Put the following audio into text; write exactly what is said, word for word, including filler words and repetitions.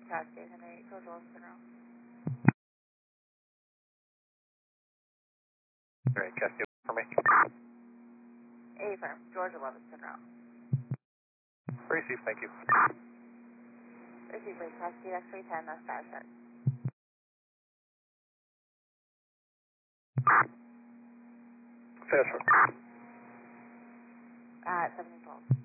Cascade, Henry, George Wilson Row. Alright, Cascade information. A firm, George eleven Row. Receive, thank you. Receive, wait, Cascade, X-ray ten, that's five set. Fast. Uh, seventeen twelve.